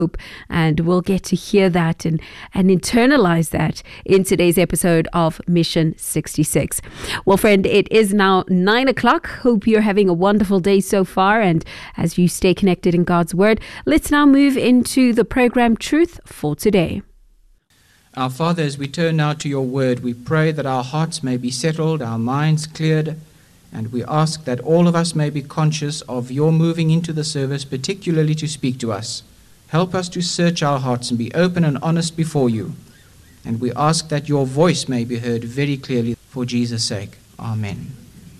And we'll get to hear that and internalize that in today's episode of Mission 66. Well, friend, it is now 9 o'clock. Hope you're having a wonderful day so far. And as you stay connected in God's Word, let's now move into the program Truth for Today. Our Father, as we turn now to your Word, we pray that our hearts may be settled, our minds cleared, and we ask that all of us may be conscious of your moving into the service, particularly to speak to us. Help us to search our hearts and be open and honest before you. And we ask that your voice may be heard very clearly for Jesus' sake. Amen.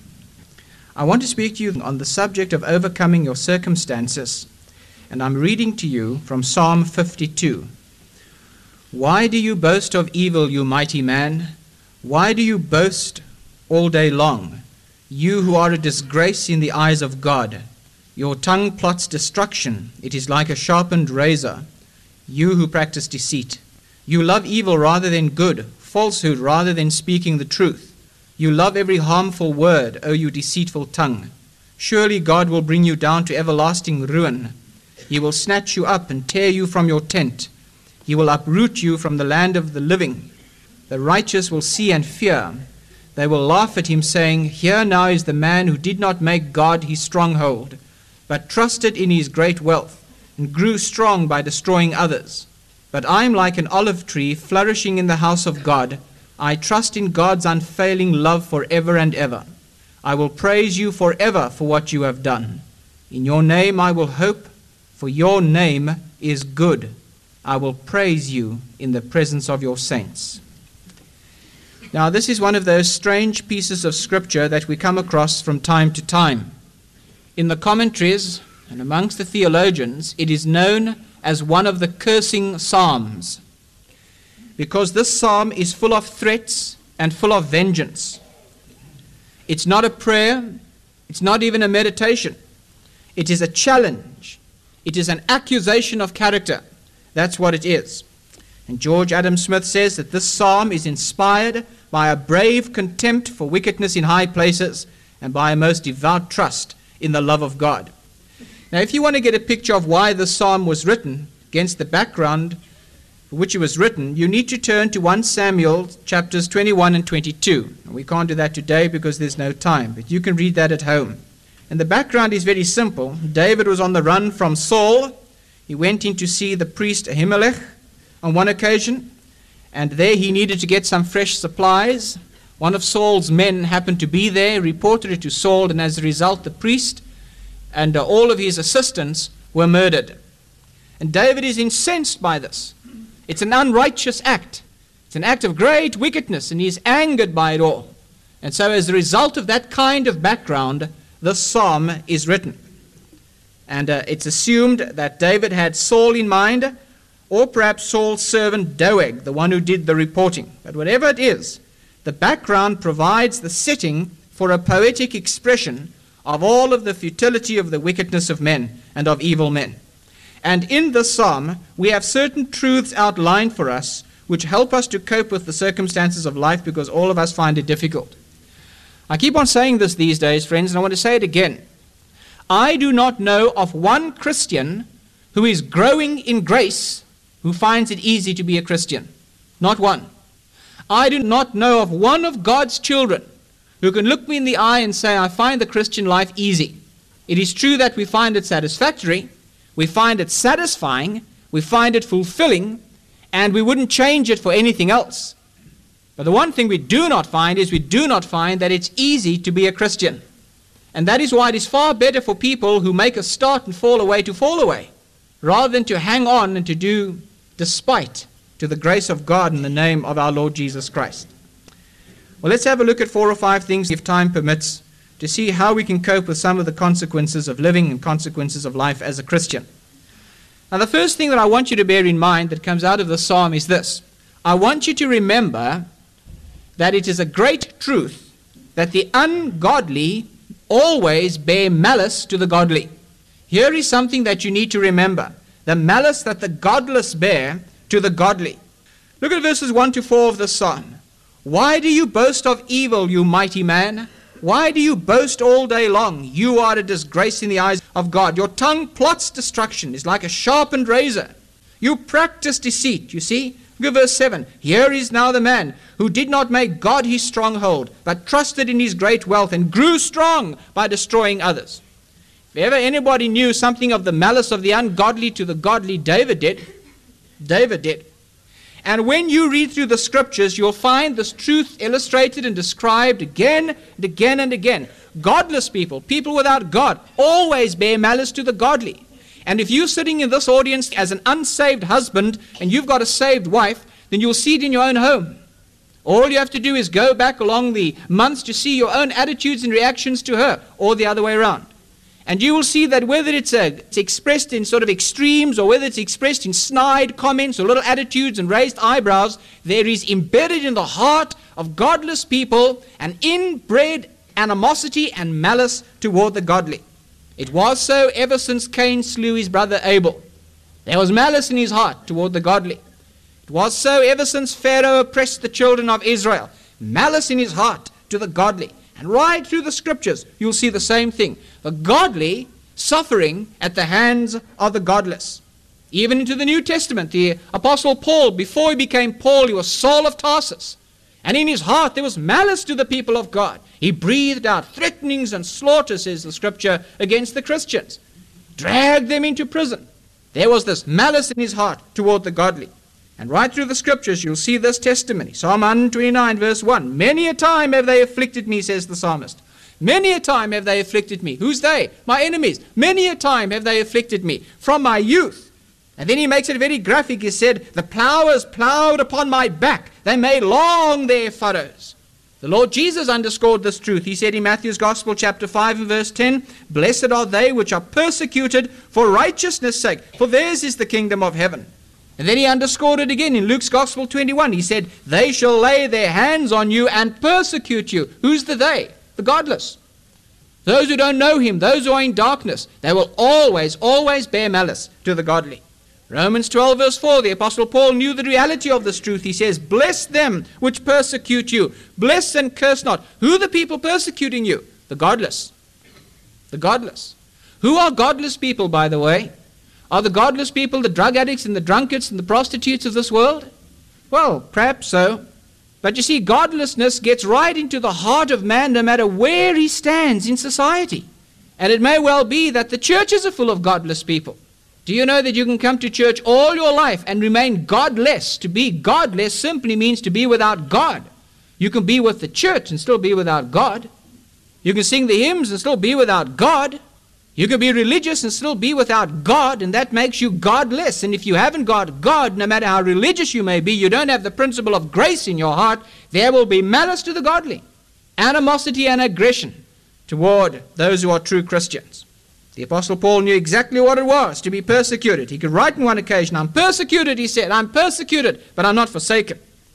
I want to speak to you on the subject of overcoming your circumstances. And I'm reading to you from Psalm 52. Why do you boast of evil, you mighty man? Why do you boast all day long, you who are a disgrace in the eyes of God? Your tongue plots destruction. It is like a sharpened razor. You who practice deceit. You love evil rather than good, falsehood rather than speaking the truth. You love every harmful word, O you deceitful tongue. Surely God will bring you down to everlasting ruin. He will snatch you up and tear you from your tent. He will uproot you from the land of the living. The righteous will see and fear. They will laugh at him, saying, Here now is the man who did not make God his stronghold, but trusted in his great wealth, and grew strong by destroying others. But I am like an olive tree flourishing in the house of God. I trust in God's unfailing love forever and ever. I will praise you forever for what you have done. In your name I will hope, for your name is good. I will praise you in the presence of your saints. Now, this is one of those strange pieces of scripture that we come across from time to time. In the commentaries and amongst the theologians, it is known as one of the cursing psalms, because this psalm is full of threats and full of vengeance. It's not a prayer. It's not even a meditation. It is a challenge. It is an accusation of character. That's what it is. And George Adam Smith says that this psalm is inspired by a brave contempt for wickedness in high places and by a most devout trust in the love of God. Now, if you want to get a picture of why this psalm was written against the background for which it was written, you need to turn to 1 Samuel chapters 21 and 22. And we can't do that today because there's no time, but you can read that at home. And the background is very simple. David was on the run from Saul. He went in to see the priest Ahimelech on one occasion, and there he needed to get some fresh supplies. One of Saul's men happened to be there, reported it to Saul, and as a result, the priest and all of his assistants were murdered. And David is incensed by this. It's an unrighteous act. It's an act of great wickedness, and he is angered by it all. And so as a result of that kind of background, the psalm is written. And it's assumed that David had Saul in mind, or perhaps Saul's servant Doeg, the one who did the reporting. But whatever it is, the background provides the setting for a poetic expression of all of the futility of the wickedness of men and of evil men. And in this psalm, we have certain truths outlined for us which help us to cope with the circumstances of life, because all of us find it difficult. I keep on saying this these days, friends, and I want to say it again. I do not know of one Christian who is growing in grace who finds it easy to be a Christian. Not one. I do not know of one of God's children who can look me in the eye and say, I find the Christian life easy. It is true that we find it satisfactory, we find it satisfying, we find it fulfilling, and we wouldn't change it for anything else. But the one thing we do not find is we do not find that it's easy to be a Christian. And that is why it is far better for people who make a start and fall away, rather than to hang on and to do despite to the grace of God in the name of our Lord Jesus Christ. Well, let's have a look at 4 or 5 things, if time permits, to see how we can cope with some of the consequences of living and consequences of life as a Christian. Now, the first thing that I want you to bear in mind that comes out of the psalm is this. I want you to remember that it is a great truth that the ungodly always bear malice to the godly. Here is something that you need to remember. The malice that the godless bear to the godly. Look at verses 1 to 4 of the psalm. Why do you boast of evil, you mighty man? Why do you boast all day long? You are a disgrace in the eyes of God. Your tongue plots destruction. It's like a sharpened razor. You practice deceit, you see. Look at verse 7. Here is now the man who did not make God his stronghold, but trusted in his great wealth and grew strong by destroying others. If ever anybody knew something of the malice of the ungodly to the godly, David did. David did. And when you read through the scriptures, you'll find this truth illustrated and described again and again and again. Godless people, people without God, always bear malice to the godly. And if you're sitting in this audience as an unsaved husband and you've got a saved wife, then you'll see it in your own home. All you have to do is go back along the months to see your own attitudes and reactions to her, or the other way around. And you will see that whether it's expressed in sort of extremes or whether it's expressed in snide comments or little attitudes and raised eyebrows, there is embedded in the heart of godless people an inbred animosity and malice toward the godly. It was so ever since Cain slew his brother Abel. There was malice in his heart toward the godly. It was so ever since Pharaoh oppressed the children of Israel. Malice in his heart to the godly. And right through the scriptures, you'll see the same thing. The godly suffering at the hands of the godless. Even into the New Testament, the Apostle Paul, before he became Paul, he was Saul of Tarsus. And in his heart there was malice to the people of God. He breathed out threatenings and slaughter, says the scripture, against the Christians. Dragged them into prison. There was this malice in his heart toward the godly. And right through the scriptures, you'll see this testimony. Psalm 129, verse 1. Many a time have they afflicted me, says the psalmist. Many a time have they afflicted me. Who's they? My enemies. Many a time have they afflicted me from my youth. And then he makes it very graphic. He said, the plowers plowed upon my back. They made long their furrows. The Lord Jesus underscored this truth. He said in Matthew's Gospel, chapter 5 and verse 10, blessed are they which are persecuted for righteousness' sake, for theirs is the kingdom of heaven. And then he underscored it again in Luke's Gospel 21. He said, they shall lay their hands on you and persecute you. Who's the they? The godless. Those who don't know him, those who are in darkness, they will always, always bear malice to the godly. Romans 12 verse 4, the Apostle Paul knew the reality of this truth. He says, bless them which persecute you. Bless and curse not. Who are the people persecuting you? The godless. The godless. Who are godless people, by the way? Are the godless people the drug addicts and the drunkards and the prostitutes of this world? Well, perhaps so. But you see, godlessness gets right into the heart of man no matter where he stands in society. And it may well be that the churches are full of godless people. Do you know that you can come to church all your life and remain godless? To be godless simply means to be without God. You can be with the church and still be without God. You can sing the hymns and still be without God. You can be religious and still be without God, and that makes you godless. And if you haven't got God, no matter how religious you may be, you don't have the principle of grace in your heart, there will be malice to the godly, animosity and aggression toward those who are true Christians. The Apostle Paul knew exactly what it was to be persecuted. He could write on one occasion, I'm persecuted, he said, I'm persecuted, but I'm not forsaken.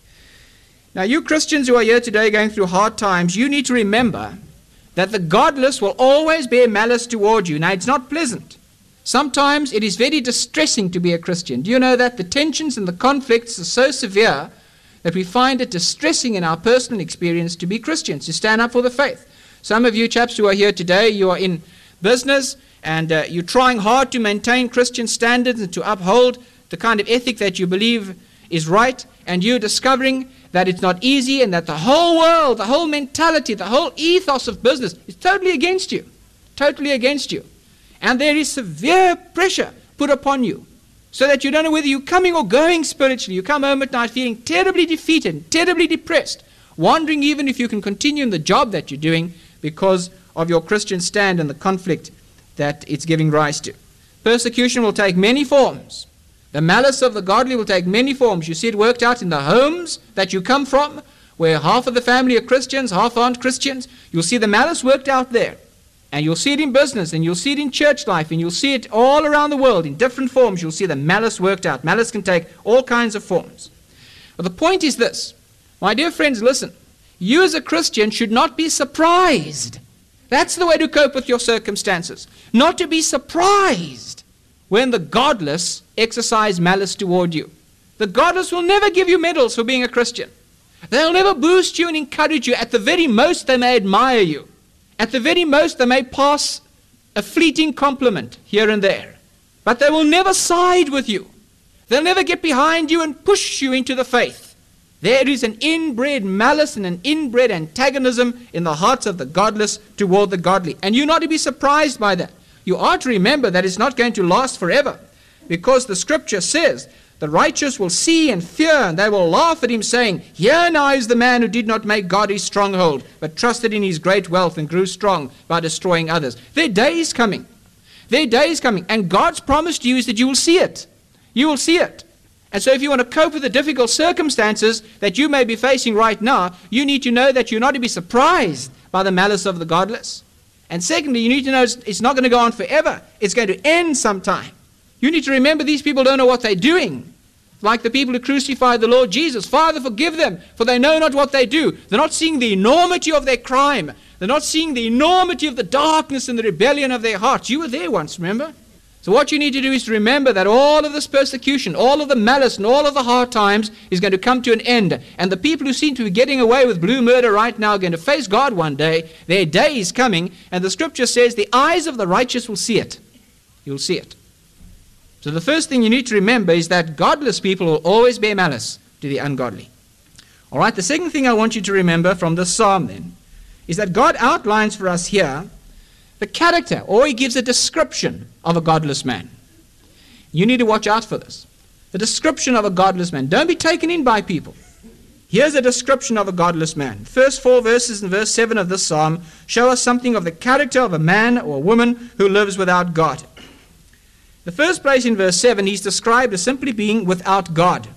Now, you Christians who are here today going through hard times, you need to remember that the godless will always bear malice toward you. Now, it's not pleasant. Sometimes it is very distressing to be a Christian. Do you know that the tensions and the conflicts are so severe that we find it distressing in our personal experience to be Christians, to stand up for the faith? Some of you chaps who are here today, you are in business and you're trying hard to maintain Christian standards and to uphold the kind of ethic that you believe is right, and you're discovering that it's not easy and that the whole world, the whole mentality, the whole ethos of business is totally against you. Totally against you. And there is severe pressure put upon you so that you don't know whether you're coming or going spiritually. You come home at night feeling terribly defeated, terribly depressed, wondering even if you can continue in the job that you're doing because of your Christian stand and the conflict that it's giving rise to. Persecution will take many forms. The malice of the godly will take many forms. You see it worked out in the homes that you come from, where half of the family are Christians, half aren't Christians. You'll see the malice worked out there. And you'll see it in business, and you'll see it in church life, and you'll see it all around the world in different forms. You'll see the malice worked out. Malice can take all kinds of forms. But the point is this. My dear friends, listen. You as a Christian should not be surprised. That's the way to cope with your circumstances. Not to be surprised when the godless exercise malice toward you. The godless will never give you medals for being a Christian. They'll never boost you and encourage you. At the very most, they may admire you. At the very most, they may pass a fleeting compliment here and there. But they will never side with you. They'll never get behind you and push you into the faith. There is an inbred malice and an inbred antagonism in the hearts of the godless toward the godly. And you're not to be surprised by that. You are to remember that it's not going to last forever, because the scripture says the righteous will see and fear, and they will laugh at him, saying, here now is the man who did not make God his stronghold, but trusted in his great wealth and grew strong by destroying others. Their day is coming. Their day is coming. And God's promise to you is that you will see it. You will see it. And so if you want to cope with the difficult circumstances that you may be facing right now, you need to know that you're not to be surprised by the malice of the godless. And secondly, you need to know it's not going to go on forever. It's going to end sometime. You need to remember these people don't know what they're doing. Like the people who crucified the Lord Jesus. Father, forgive them, for they know not what they do. They're not seeing the enormity of their crime. They're not seeing the enormity of the darkness and the rebellion of their hearts. You were there once, remember? So what you need to do is to remember that all of this persecution, all of the malice and all of the hard times is going to come to an end. And the people who seem to be getting away with blue murder right now are going to face God one day. Their day is coming. And the scripture says the eyes of the righteous will see it. You'll see it. So the first thing you need to remember is that godless people will always bear malice to the ungodly. All right, the second thing I want you to remember from this psalm then is that God outlines for us here the character, or he gives a description of a godless man. You need to watch out for this. The description of a godless man. Don't be taken in by people. Here's a description of a godless man. First 4 verses in verse 7 of this psalm show us something of the character of a man or a woman who lives without God. The first place in verse 7, he's described as simply being without God.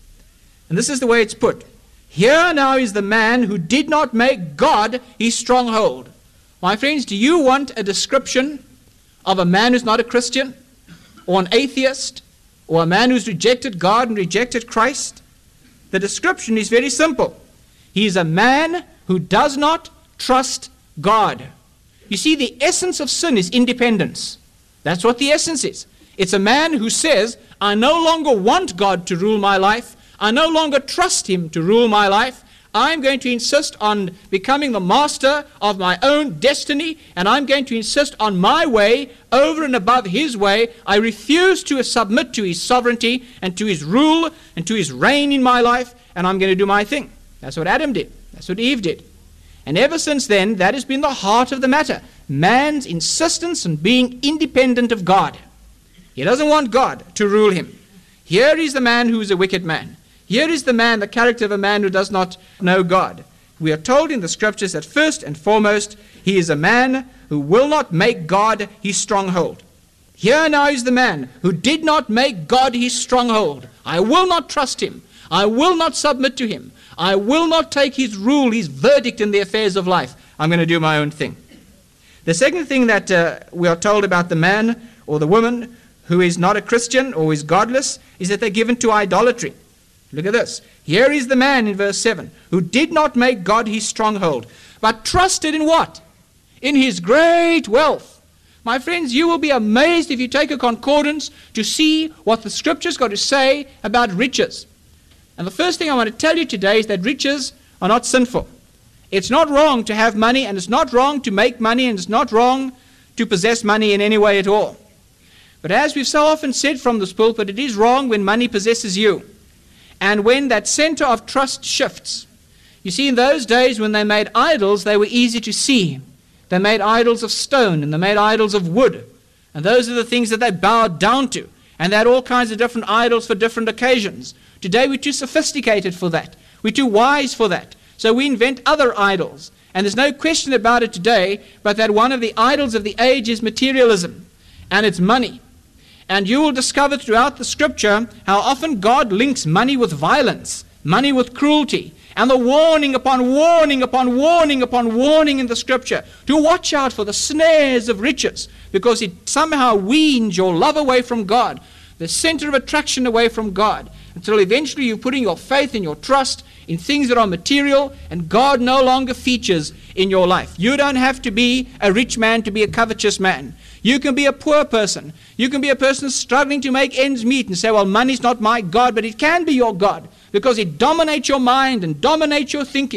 And this is the way it's put. Here now is the man who did not make God his stronghold. My friends, do you want a description of a man who's not a Christian, or an atheist, or a man who's rejected God and rejected Christ? The description is very simple. He is a man who does not trust God. You see, the essence of sin is independence. That's what the essence is. It's a man who says, I no longer want God to rule my life. I no longer trust him to rule my life. I'm going to insist on becoming the master of my own destiny, and I'm going to insist on my way over and above his way. I refuse to submit to his sovereignty and to his rule and to his reign in my life, and I'm going to do my thing. That's what Adam did. That's what Eve did. And ever since then, that has been the heart of the matter. Man's insistence on being independent of God. He doesn't want God to rule him. Here is the man who is a wicked man. Here is the man, the character of a man who does not know God. We are told in the scriptures that first and foremost, he is a man who will not make God his stronghold. Here now is the man who did not make God his stronghold. I will not trust him. I will not submit to him. I will not take his rule, his verdict in the affairs of life. I'm going to do my own thing. The second thing that we are told about the man or the woman who is not a Christian or is godless is that they're given to idolatry. Look at this. Here is the man in verse 7 who did not make God his stronghold, but trusted in what? In his great wealth. My friends, you will be amazed if you take a concordance to see what the scripture's got to say about riches. And the first thing I want to tell you today is that riches are not sinful. It's not wrong to have money, and it's not wrong to make money, and it's not wrong to possess money in any way at all. But as we've so often said from this pulpit, it is wrong when money possesses you. And when that center of trust shifts. You see, in those days when they made idols, they were easy to see. They made idols of stone, and they made idols of wood. And those are the things that they bowed down to. And they had all kinds of different idols for different occasions. Today we're too sophisticated for that. We're too wise for that. So we invent other idols. And there's no question about it today, but that one of the idols of the age is materialism. And it's money. And you will discover throughout the scripture how often God links money with violence, money with cruelty, and the warning upon warning upon warning upon warning in the scripture to watch out for the snares of riches, because it somehow weans your love away from God, the center of attraction away from God, until eventually you're putting your faith and your trust in things that are material, and God no longer features in your life. You don't have to be a rich man to be a covetous man. You can be a poor person. You can be a person struggling to make ends meet and say, well, money's not my God, but it can be your God because it dominates your mind and dominates your thinking.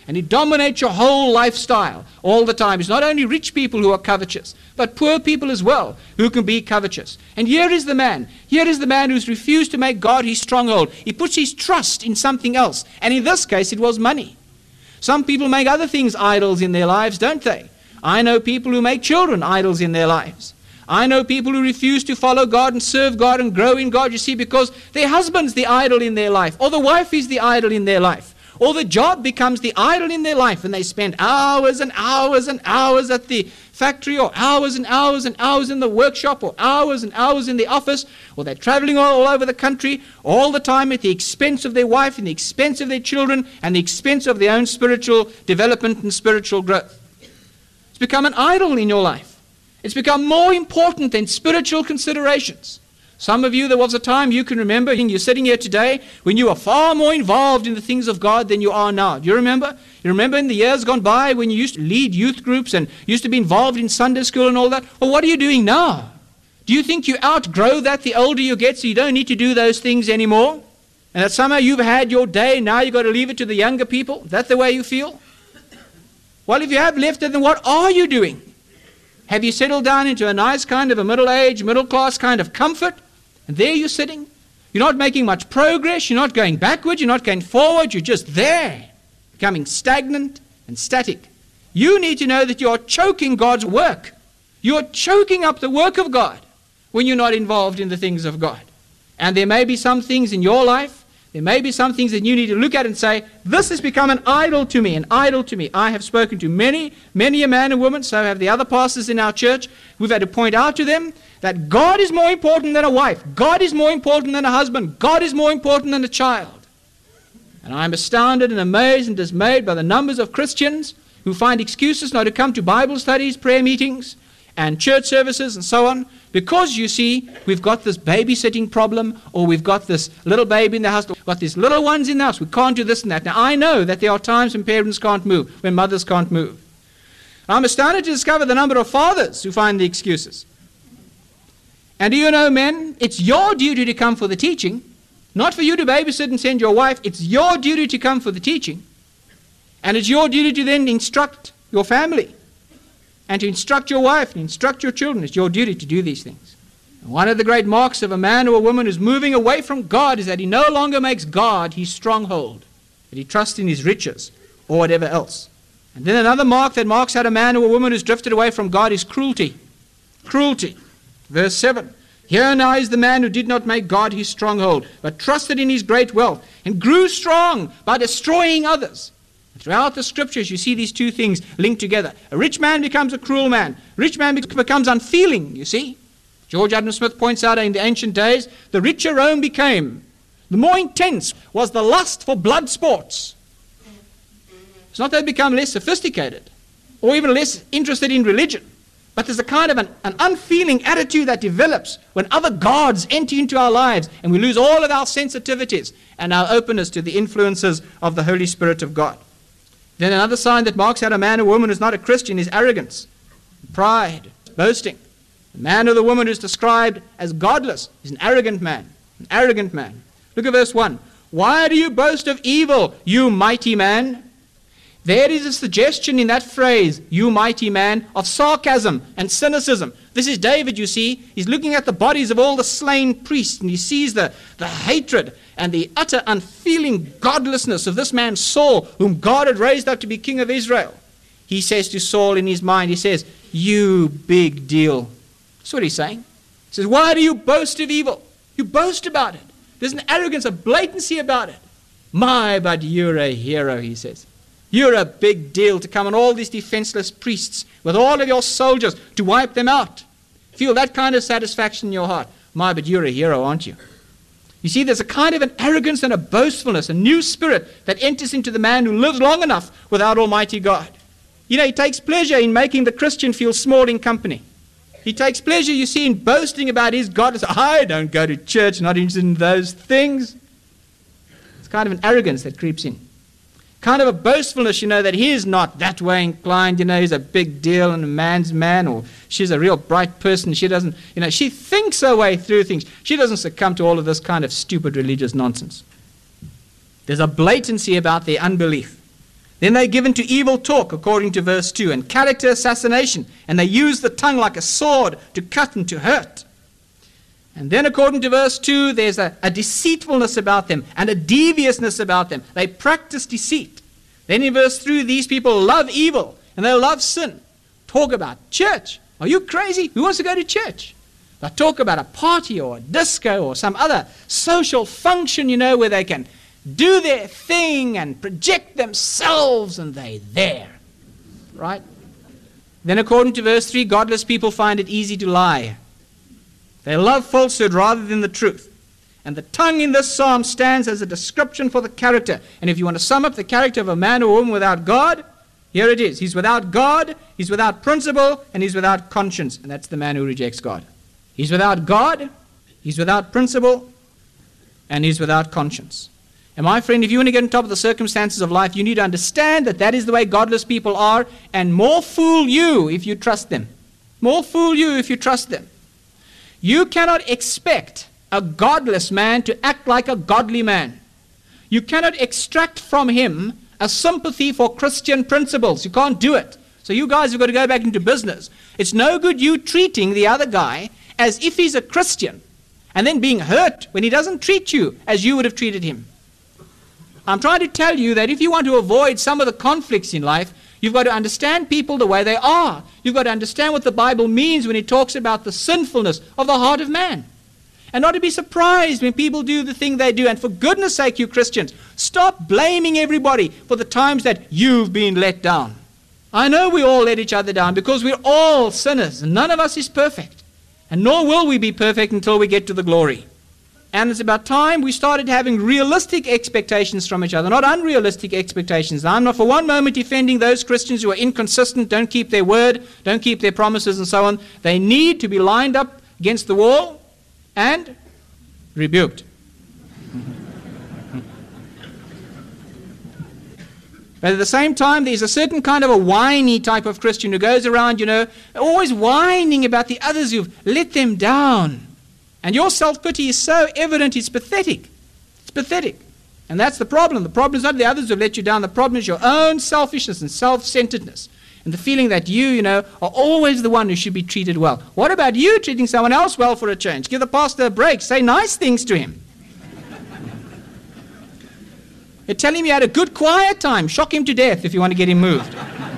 and it dominates your whole lifestyle all the time. It's not only rich people who are covetous, but poor people as well who can be covetous. And here is the man who's refused to make God his stronghold. He puts his trust in something else, and in this case it was money. Some people make other things idols in their lives, don't they? I know people who make children idols in their lives. I know people who refuse to follow God and serve God and grow in God, you see, because their husband's the idol in their life, or the wife is the idol in their life, or the job becomes the idol in their life, and they spend hours and hours and hours at the factory, or hours and hours and hours in the workshop, or hours and hours in the office, or they're traveling all over the country all the time at the expense of their wife and the expense of their children and the expense of their own spiritual development and spiritual growth. It's become an idol in your life. It's become more important than spiritual considerations. Some of you, there was a time you can remember, you're sitting here today, when you were far more involved in the things of God than you are now. Do you remember? You remember in the years gone by when you used to lead youth groups and used to be involved in Sunday school and all that? Well, what are you doing now? Do you think you outgrow that the older you get, so you don't need to do those things anymore? And that somehow you've had your day, now you've got to leave it to the younger people? Is that the way you feel? Well, if you have left it, then what are you doing? Have you settled down into a nice kind of a middle-aged, middle-class kind of comfort? And there you're sitting. You're not making much progress. You're not going backward. You're not going forward. You're just there, becoming stagnant and static. You need to know that you're choking God's work. You're choking up the work of God when you're not involved in the things of God. And there may be some things in your life, there may be some things that you need to look at and say, this has become an idol to me, an idol to me. I have spoken to many a man and woman, so have the other pastors in our church. We've had to point out to them that God is more important than a wife. God is more important than a husband. God is more important than a child. And I'm astounded and amazed and dismayed by the numbers of Christians who find excuses not to come to Bible studies, prayer meetings, and church services and so on, because, you see, we've got this babysitting problem, or we've got this little baby in the house, we've got these little ones in the house, we can't do this and that. Now, I know that there are times when parents can't move, when mothers can't move. I'm astounded to discover the number of fathers who find the excuses. And do you know, men, it's your duty to come for the teaching, not for you to babysit and send your wife. It's your duty to come for the teaching. And it's your duty to then instruct your family, and to instruct your wife, and instruct your children. It's your duty to do these things. And one of the great marks of a man or a woman who's moving away from God is that he no longer makes God his stronghold, that he trusts in his riches or whatever else. And then another mark that marks out a man or a woman who's drifted away from God is cruelty. Cruelty. Verse 7. Here now is the man who did not make God his stronghold, but trusted in his great wealth, and grew strong by destroying others. Throughout the scriptures, you see these two things linked together. A rich man becomes a cruel man. A rich man becomes unfeeling, you see. George Adam Smith points out in the ancient days, the richer Rome became, the more intense was the lust for blood sports. It's not that they become less sophisticated or even less interested in religion, but there's a kind of an unfeeling attitude that develops when other gods enter into our lives and we lose all of our sensitivities and our openness to the influences of the Holy Spirit of God. Then another sign that marks out a man or woman who's not a Christian is arrogance, pride, boasting. The man or the woman who's described as godless is an arrogant man. An arrogant man. Look at verse 1. Why do you boast of evil, you mighty man? There is a suggestion in that phrase, you mighty man, of sarcasm and cynicism. This is David, you see. He's looking at the bodies of all the slain priests, and he sees the hatred and the utter unfeeling godlessness of this man Saul, whom God had raised up to be king of Israel. He says to Saul in his mind, he says, you big deal. That's what he's saying. He says, why do you boast of evil? You boast about it. There's an arrogance, a blatancy about it. My, but you're a hero, he says. You're a big deal to come on all these defenseless priests with all of your soldiers to wipe them out. Feel that kind of satisfaction in your heart. My, but you're a hero, aren't you? You see, there's a kind of an arrogance and a boastfulness, a new spirit that enters into the man who lives long enough without Almighty God. You know, he takes pleasure in making the Christian feel small in company. He takes pleasure, you see, in boasting about his God. I don't go to church, not interested in those things. It's kind of an arrogance that creeps in. Kind of a boastfulness, you know, that he is not that way inclined, you know, he's a big deal and a man's man, or she's a real bright person. She doesn't, you know, she thinks her way through things. She doesn't succumb to all of this kind of stupid religious nonsense. There's a blatancy about their unbelief. Then they're given to evil talk, according to verse 2, and character assassination. And they use the tongue like a sword to cut and to hurt. And then according to verse 2, there's a deceitfulness about them and a deviousness about them. They practice deceit. Then in verse 3, these people love evil and they love sin. Talk about church. Are you crazy? Who wants to go to church? They talk about a party or a disco or some other social function, where they can do their thing and project themselves and they're there. Right? Then according to verse 3, godless people find it easy to lie. They love falsehood rather than the truth. And the tongue in this psalm stands as a description for the character. And if you want to sum up the character of a man or woman without God, here it is. He's without God, he's without principle, and he's without conscience. And that's the man who rejects God. He's without God, he's without principle, and he's without conscience. And my friend, if you want to get on top of the circumstances of life, you need to understand that that is the way godless people are, and more fool you if you trust them. More fool you if you trust them. You cannot expect a godless man to act like a godly man. You cannot extract from him a sympathy for Christian principles. You can't do it. So you guys have got to go back into business. It's no good you treating the other guy as if he's a Christian and then being hurt when he doesn't treat you as you would have treated him. I'm trying to tell you that if you want to avoid some of the conflicts in life, you've got to understand people the way they are. You've got to understand what the Bible means when it talks about the sinfulness of the heart of man. And not to be surprised when people do the thing they do. And for goodness sake, you Christians, stop blaming everybody for the times that you've been let down. I know we all let each other down because we're all sinners and none of us is perfect. And nor will we be perfect until we get to the glory. And it's about time we started having realistic expectations from each other, not unrealistic expectations. Now, I'm not for one moment defending those Christians who are inconsistent, don't keep their word, don't keep their promises and so on. They need to be lined up against the wall and rebuked. But at the same time, there's a certain kind of a whiny type of Christian who goes around, always whining about the others who've let them down. And your self-pity is so evident, it's pathetic. It's pathetic. And that's the problem. The problem is not the others who have let you down. The problem is your own selfishness and self-centeredness. And the feeling that you, are always the one who should be treated well. What about you treating someone else well for a change? Give the pastor a break. Say nice things to him. You tell him you had a good quiet time. Shock him to death if you want to get him moved.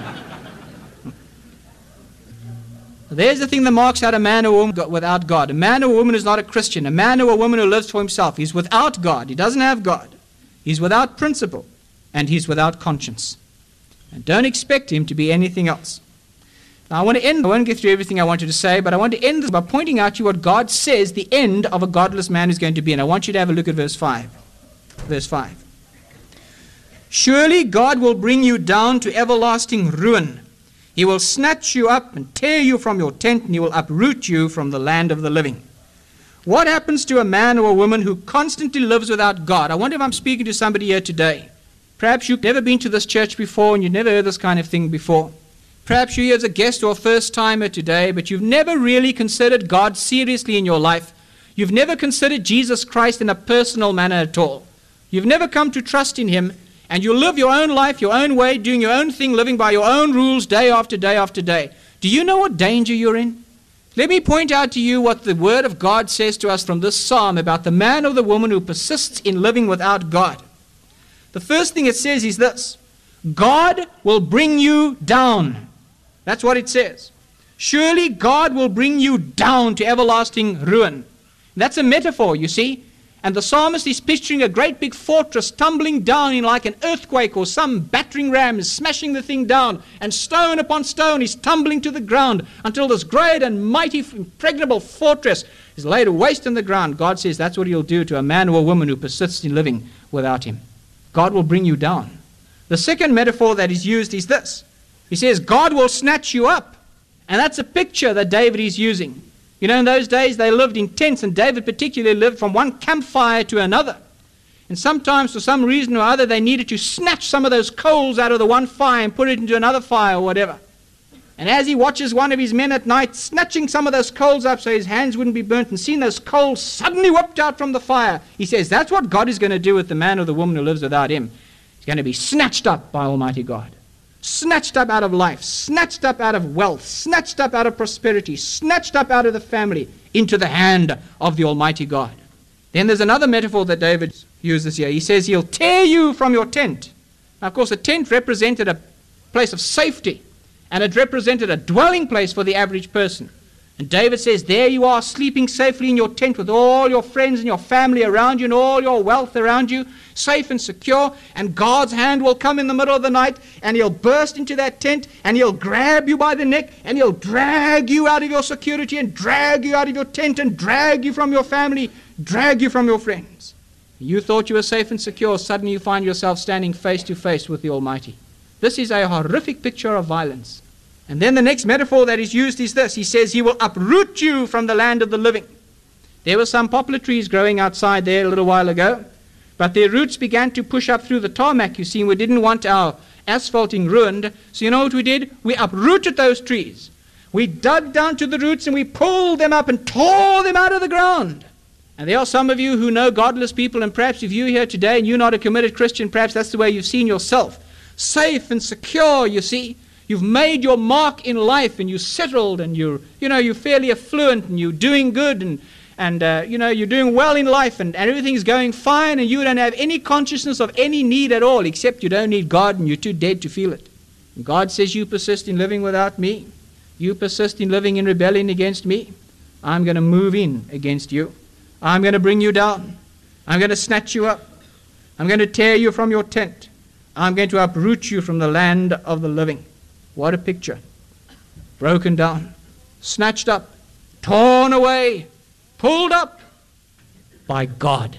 There's the thing that marks out a man or woman without God. A man or woman is not a Christian. A man or a woman who lives for himself. He's without God. He doesn't have God. He's without principle. And he's without conscience. And don't expect him to be anything else. Now I want to end. I won't get through everything I wanted to say, but I want to end this by pointing out to you what God says the end of a godless man is going to be. And I want you to have a look at verse 5. Verse 5. Surely God will bring you down to everlasting ruin. He will snatch you up and tear you from your tent, and he will uproot you from the land of the living. What happens to a man or a woman who constantly lives without God? I wonder if I'm speaking to somebody here today. Perhaps you've never been to this church before and you've never heard this kind of thing before. Perhaps you're here as a guest or a first-timer today, but you've never really considered God seriously in your life. You've never considered Jesus Christ in a personal manner at all. You've never come to trust in him. And you live your own life, your own way, doing your own thing, living by your own rules day after day after day. Do you know what danger you're in? Let me point out to you what the Word of God says to us from this psalm about the man or the woman who persists in living without God. The first thing it says is this: God will bring you down. That's what it says. Surely God will bring you down to everlasting ruin. That's a metaphor, you see. And the psalmist is picturing a great big fortress tumbling down in like an earthquake, or some battering ram is smashing the thing down, and stone upon stone is tumbling to the ground until this great and mighty impregnable fortress is laid waste in the ground. God says that's what he'll do to a man or a woman who persists in living without him. God will bring you down. The second metaphor that is used is this. He says God will snatch you up. And that's a picture that David is using. In those days they lived in tents, and David particularly lived from one campfire to another. And sometimes for some reason or other they needed to snatch some of those coals out of the one fire and put it into another fire or whatever. And as he watches one of his men at night snatching some of those coals up so his hands wouldn't be burnt, and seeing those coals suddenly whipped out from the fire, he says that's what God is going to do with the man or the woman who lives without him. He's going to be snatched up by Almighty God. Snatched up out of life, snatched up out of wealth, snatched up out of prosperity, snatched up out of the family into the hand of the Almighty God. Then there's another metaphor that David uses here. He says he'll tear you from your tent. Now, of course, a tent represented a place of safety, and it represented a dwelling place for the average person. And David says, there you are, sleeping safely in your tent with all your friends and your family around you and all your wealth around you, safe and secure, and God's hand will come in the middle of the night, and he'll burst into that tent, and he'll grab you by the neck, and he'll drag you out of your security, and drag you out of your tent, and drag you from your family, drag you from your friends. You thought you were safe and secure, suddenly you find yourself standing face to face with the Almighty. This is a horrific picture of violence. And then the next metaphor that is used is this. He says he will uproot you from the land of the living. There were some poplar trees growing outside there a little while ago, but their roots began to push up through the tarmac, you see, and we didn't want our asphalting ruined. So you know what we did? We uprooted those trees. We dug down to the roots and we pulled them up and tore them out of the ground. And there are some of you who know godless people, and perhaps if you're here today and you're not a committed Christian, perhaps that's the way you've seen yourself. Safe and secure, you see. You've made your mark in life, and you're settled, and you're fairly affluent, and you're doing good, and you're doing well in life, and everything's going fine, and you don't have any consciousness of any need at all, except you don't need God, and you're too dead to feel it. And God says, you persist in living without me. You persist in living in rebellion against me. I'm going to move in against you. I'm going to bring you down. I'm going to snatch you up. I'm going to tear you from your tent. I'm going to uproot you from the land of the living. What a picture. Broken down, snatched up, torn away, pulled up by God.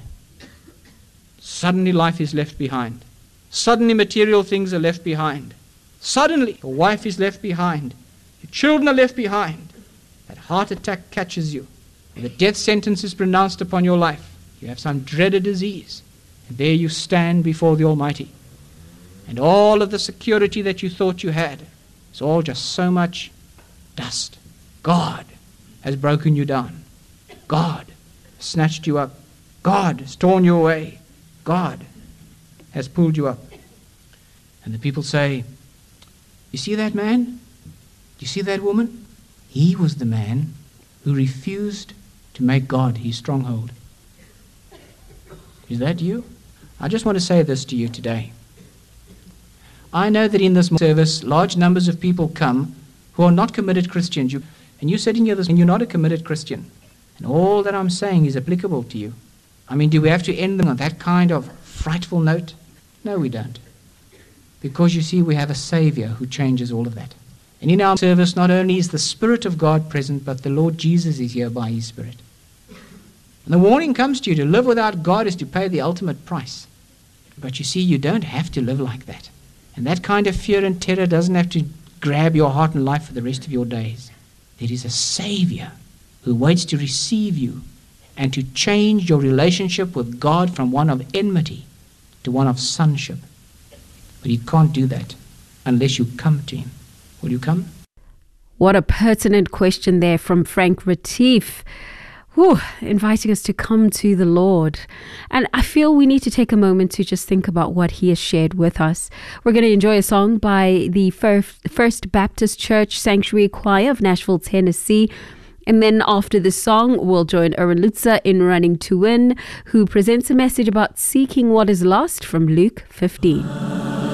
Suddenly life is left behind. Suddenly material things are left behind. Suddenly your wife is left behind. Your children are left behind. That heart attack catches you. And the death sentence is pronounced upon your life. You have some dreaded disease. And there you stand before the Almighty. And all of the security that you thought you had, it's all just so much dust. God has broken you down. God has snatched you up. God has torn you away. God has pulled you up. And the people say, you see that man? Do you see that woman? He was the man who refused to make God his stronghold. Is that you? I just want to say this to you today. I know that in this service, large numbers of people come who are not committed Christians. And you're sitting here and you're not a committed Christian. And all that I'm saying is applicable to you. I mean, do we have to end them on that kind of frightful note? No, we don't. Because you see, we have a Savior who changes all of that. And in our service, not only is the Spirit of God present, but the Lord Jesus is here by his Spirit. And the warning comes to you, to live without God is to pay the ultimate price. But you see, you don't have to live like that. And that kind of fear and terror doesn't have to grab your heart and life for the rest of your days. There is a Savior who waits to receive you and to change your relationship with God from one of enmity to one of sonship. But he can't do that unless you come to him. Will you come? What a pertinent question there from Frank Retief. Inviting us to come to the Lord. And I feel we need to take a moment to just think about what he has shared with us. We're going to enjoy a song by the First Baptist Church Sanctuary Choir of Nashville, Tennessee. And then after the song, we'll join Erwin Lutzer in Running to Win, who presents a message about seeking what is lost from Luke 15.